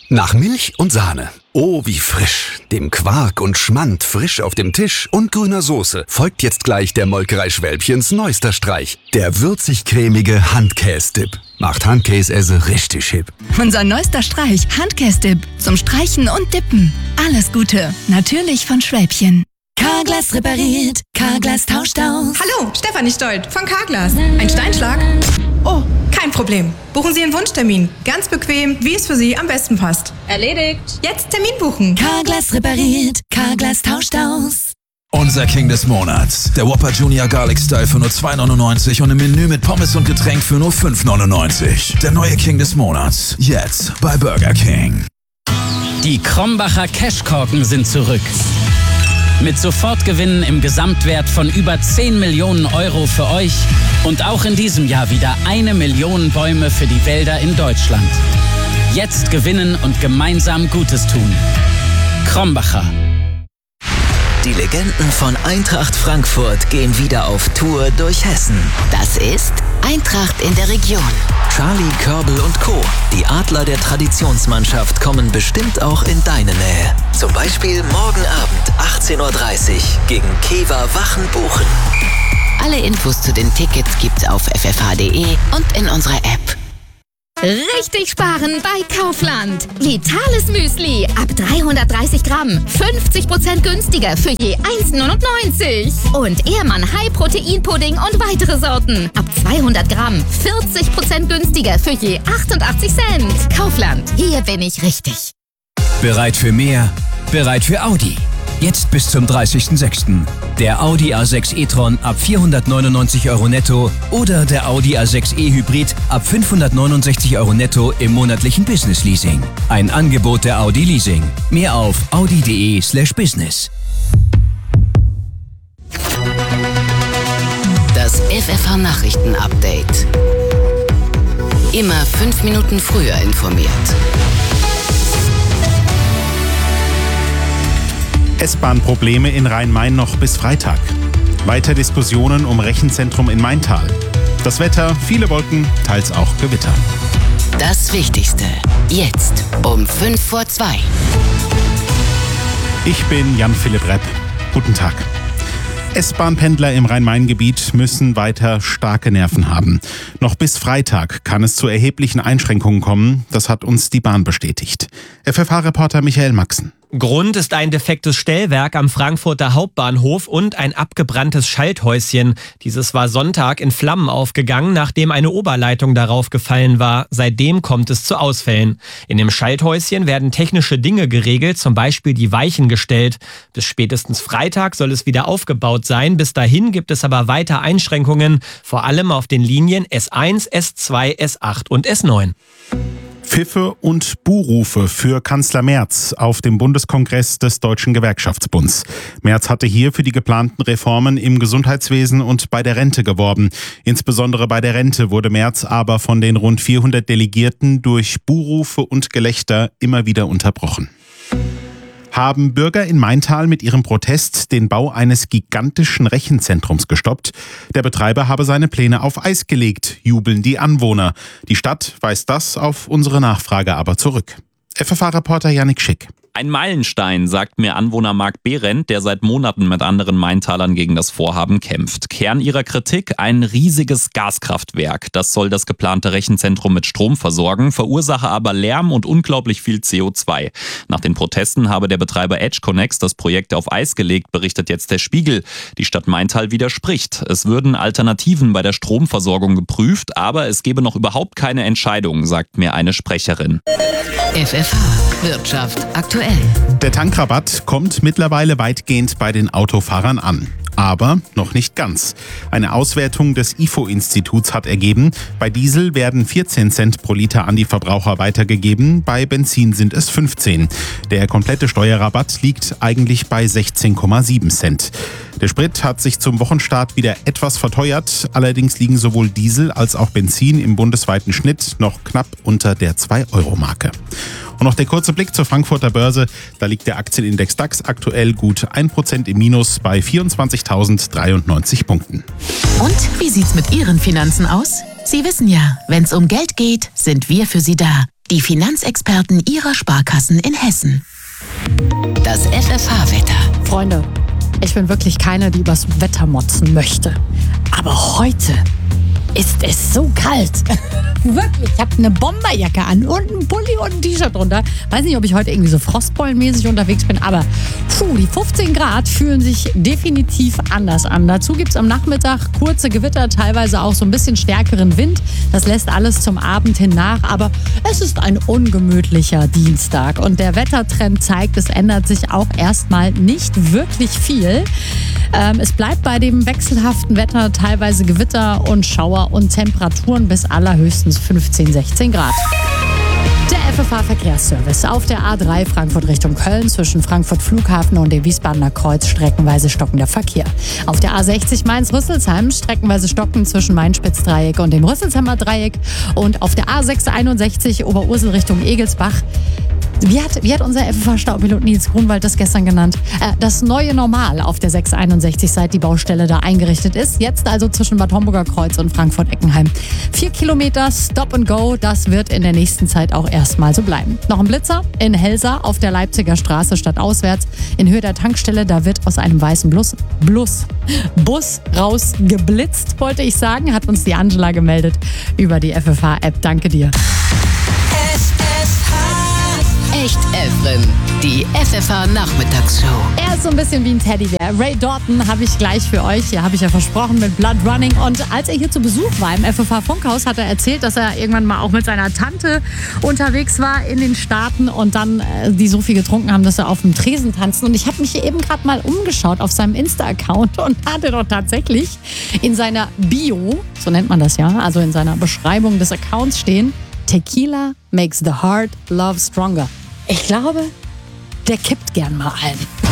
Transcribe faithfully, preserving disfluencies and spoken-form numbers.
Nach Milch und Sahne. Oh, wie frisch. Dem Quark und Schmand frisch auf dem Tisch und grüner Soße folgt jetzt gleich der Molkerei Schwälbchens neuester Streich. Der würzig-cremige Handkäse-Dip. Macht Handkäse richtig hip. Unser neuester Streich, Handkäse-Dip. Zum Streichen und Dippen. Alles Gute. Natürlich von Schwälbchen. Carglass repariert. Carglass tauscht aus. Hallo, Stefanie Stolt von Carglass. Ein Steinschlag? Oh, kein Problem. Buchen Sie Ihren Wunschtermin. Ganz bequem, wie es für Sie am besten passt. Erledigt. Jetzt Termin buchen. Carglass repariert. Carglass tauscht aus. Unser King des Monats. Der Whopper Junior Garlic Style für nur zwei neunundneunzig und im Menü mit Pommes und Getränk für nur fünf neunundneunzig. Der neue King des Monats. Jetzt bei Burger King. Die Krombacher Cashkorken sind zurück. Mit Sofortgewinnen im Gesamtwert von über zehn Millionen Euro für euch und auch in diesem Jahr wieder eine Million Bäume für die Wälder in Deutschland. Jetzt gewinnen und gemeinsam Gutes tun. Krombacher. Die Legenden von Eintracht Frankfurt gehen wieder auf Tour durch Hessen. Das ist Eintracht in der Region. Charlie, Körbel und Co. Die Adler der Traditionsmannschaft kommen bestimmt auch in deine Nähe. Zum Beispiel morgen Abend achtzehn Uhr dreißig gegen Kewa Wachenbuchen. Alle Infos zu den Tickets gibt's auf f f h punkt d e und in unserer App. Richtig sparen bei Kaufland. Vitales Müsli ab dreihundertdreißig Gramm. fünfzig Prozent günstiger für je eins neunundneunzig. Und Ehrmann High Protein Pudding und weitere Sorten. Ab zweihundert Gramm. vierzig Prozent günstiger für je achtundachtzig Cent. Kaufland. Hier bin ich richtig. Bereit für mehr? Bereit für Audi. Jetzt bis zum dreißigsten sechsten Der Audi A sechs e-tron ab vierhundertneunundneunzig Euro netto oder der Audi A sechs e-Hybrid ab fünfhundertneunundsechzig Euro netto im monatlichen Business Leasing. Ein Angebot der Audi Leasing. Mehr auf audi punkt de slash business. Das F F H Nachrichten Update. Immer fünf Minuten früher informiert. S-Bahn-Probleme in Rhein-Main noch bis Freitag. Weiter Diskussionen um Rechenzentrum in Maintal. Das Wetter, viele Wolken, teils auch Gewitter. Das Wichtigste, jetzt um fünf vor zwei. Ich bin Jan-Philipp Repp. Guten Tag. S-Bahn-Pendler im Rhein-Main-Gebiet müssen weiter starke Nerven haben. Noch bis Freitag kann es zu erheblichen Einschränkungen kommen. Das hat uns die Bahn bestätigt. F F H-Reporter Michael Maxen. Grund ist ein defektes Stellwerk am Frankfurter Hauptbahnhof und ein abgebranntes Schalthäuschen. Dieses war Sonntag in Flammen aufgegangen, nachdem eine Oberleitung darauf gefallen war. Seitdem kommt es zu Ausfällen. In dem Schalthäuschen werden technische Dinge geregelt, zum Beispiel die Weichen gestellt. Bis spätestens Freitag soll es wieder aufgebaut sein. Bis dahin gibt es aber weiter Einschränkungen, vor allem auf den Linien S eins, S zwei, S acht und S neun. Pfiffe und Buhrufe für Kanzler Merz auf dem Bundeskongress des Deutschen Gewerkschaftsbunds. Merz hatte hier für die geplanten Reformen im Gesundheitswesen und bei der Rente geworben. Insbesondere bei der Rente wurde Merz aber von den rund vierhundert Delegierten durch Buhrufe und Gelächter immer wieder unterbrochen. Haben Bürger in Maintal mit ihrem Protest den Bau eines gigantischen Rechenzentrums gestoppt. Der Betreiber habe seine Pläne auf Eis gelegt, jubeln die Anwohner. Die Stadt weist das auf unsere Nachfrage aber zurück. F F H-Reporter Yannick Schick. Ein Meilenstein, sagt mir Anwohner Marc Behrendt, der seit Monaten mit anderen Maintalern gegen das Vorhaben kämpft. Kern ihrer Kritik: ein riesiges Gaskraftwerk. Das soll das geplante Rechenzentrum mit Strom versorgen, verursache aber Lärm und unglaublich viel C O zwei. Nach den Protesten habe der Betreiber EdgeConneX das Projekt auf Eis gelegt, berichtet jetzt der Spiegel. Die Stadt Maintal widerspricht. Es würden Alternativen bei der Stromversorgung geprüft, aber es gebe noch überhaupt keine Entscheidung, sagt mir eine Sprecherin. F F H Wirtschaft aktuell. Der Tankrabatt kommt mittlerweile weitgehend bei den Autofahrern an. Aber noch nicht ganz. Eine Auswertung des I F O-Instituts hat ergeben, bei Diesel werden vierzehn Cent pro Liter an die Verbraucher weitergegeben, bei Benzin sind es fünfzehn. Der komplette Steuerrabatt liegt eigentlich bei sechzehn Komma sieben Cent. Der Sprit hat sich zum Wochenstart wieder etwas verteuert, allerdings liegen sowohl Diesel als auch Benzin im bundesweiten Schnitt noch knapp unter der zwei Euro Marke. Und noch der kurze Blick zur Frankfurter Börse. Da liegt der Aktienindex DAX aktuell gut ein Prozent im Minus bei vierundzwanzigtausenddreiundneunzig Punkten. Und wie sieht's mit Ihren Finanzen aus? Sie wissen ja, wenn's um Geld geht, sind wir für Sie da. die Finanzexperten Ihrer Sparkassen in Hessen. Das F F H-Wetter. Freunde, ich bin wirklich keine, die übers Wetter motzen möchte. Aber heute ist es so kalt. Wirklich, ich habe eine Bomberjacke an und einen Pulli und ein T-Shirt drunter. Weiß nicht, ob ich heute irgendwie so frostbeulenmäßig unterwegs bin, aber puh, die fünfzehn Grad fühlen sich definitiv anders an. Dazu gibt es am Nachmittag kurze Gewitter, teilweise auch so ein bisschen stärkeren Wind. Das lässt alles zum Abend hin nach, aber es ist ein ungemütlicher Dienstag. Und der Wettertrend zeigt, es ändert sich auch erstmal nicht wirklich viel. Ähm, es bleibt bei dem wechselhaften Wetter, teilweise Gewitter und Schauer und Temperaturen bis allerhöchstens fünfzehn, sechzehn Grad. Der F F H-Verkehrsservice auf der A drei Frankfurt Richtung Köln zwischen Frankfurt Flughafen und dem Wiesbadener Kreuz streckenweise stockender Verkehr. Auf der A sechzig Mainz-Rüsselsheim streckenweise stocken zwischen Main-Spitz-Dreieck und dem Rüsselsheimer Dreieck. Und auf der A sechshunderteinundsechzig Oberursel Richtung Egelsbach. Wie hat, wie hat unser F F H-Staubpilot Nils Grunwald das gestern genannt? Äh, das neue Normal auf der sechshunderteinundsechzig, seit die Baustelle da eingerichtet ist. Jetzt also zwischen Bad Homburger Kreuz und Frankfurt-Eckenheim. Vier Kilometer Stop and Go, das wird in der nächsten Zeit auch erstmal so bleiben. Noch ein Blitzer in Helsa auf der Leipziger Straße stadtauswärts. In Höhe der Tankstelle, da wird aus einem weißen Blus, Blus, Bus raus geblitzt, wollte ich sagen, hat uns die Angela gemeldet über die F F H-App. Danke dir. Echt Efren, die F F H-Nachmittagsshow. Er ist so ein bisschen wie ein Teddybär. Ray Dalton habe ich gleich für euch. Ja, habe ich ja versprochen mit Blood Running. Und als er hier zu Besuch war im F F H-Funkhaus, hat er erzählt, dass er irgendwann mal auch mit seiner Tante unterwegs war in den Staaten und dann äh, die so viel getrunken haben, dass sie auf dem Tresen tanzen. Und ich habe mich eben gerade mal umgeschaut auf seinem Insta-Account und hatte doch tatsächlich in seiner Bio, so nennt man das ja, also in seiner Beschreibung des Accounts stehen, Tequila makes the heart love stronger. Ich glaube, der kippt gern mal ein.